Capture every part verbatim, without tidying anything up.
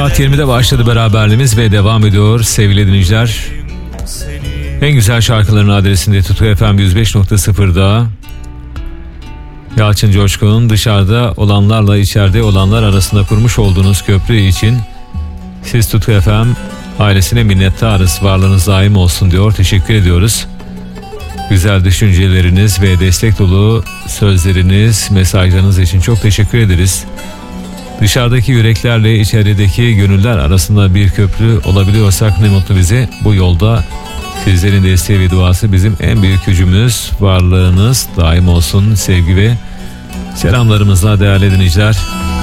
Saat yirmide başladı beraberliğimiz ve devam ediyor sevgili dinleyiciler. En güzel şarkıların adresinde Tutku F M yüz beş nokta sıfır'da Yalçın Coşkun'un dışarıda olanlarla içeride olanlar arasında kurmuş olduğunuz köprü için siz Tutku F M ailesine minnettarız, varlığınız daim olsun diyor. Teşekkür ediyoruz. Güzel düşünceleriniz ve destek dolu sözleriniz, mesajlarınız için çok teşekkür ederiz. Dışarıdaki yüreklerle içerideki gönüller arasında bir köprü olabiliyorsak ne mutlu bize. Bu yolda sizlerin desteği ve duası bizim en büyük gücümüz. Varlığınız daim olsun. Sevgi ve selamlarımızla değerli dinleyiciler.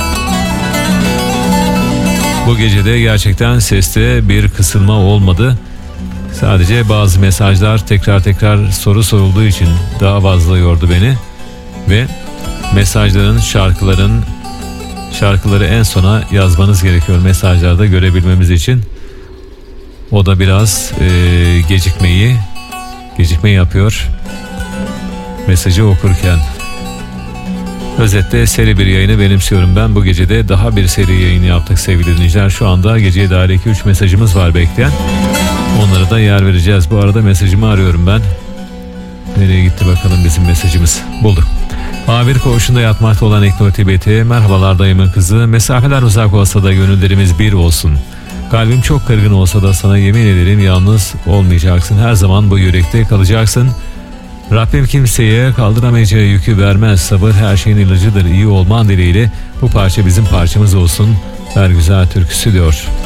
Bu gecede gerçekten seste bir kısılma olmadı. Sadece bazı mesajlar tekrar tekrar soru sorulduğu için daha fazla yordu beni. Ve mesajların, şarkıların şarkıları en sona yazmanız gerekiyor mesajlarda görebilmemiz için. O da biraz e, gecikmeyi gecikme yapıyor mesajı okurken. Özetle seri bir yayını benimsiyorum ben. Bu gecede daha bir seri yayını yaptık sevgili dinleyiciler. Şu anda geceye dair iki üç mesajımız var bekleyen. Onlara da yer vereceğiz. Bu arada mesajımı arıyorum ben. Nereye gitti bakalım bizim mesajımız? Bulduk. Mavir koğuşunda yatmakta olan Ekno Tibet'e merhabalar dayımın kızı. Mesafeler uzak olsa da gönüllerimiz bir olsun. Kalbim çok kırgın olsa da sana yemin ederim yalnız olmayacaksın. Her zaman bu yürekte kalacaksın. Rabbim kimseye kaldıramayacağı yükü vermez. Sabır her şeyin ilacıdır. İyi olman dileğiyle bu parça bizim parçamız olsun. Her güzel türküsü diyor.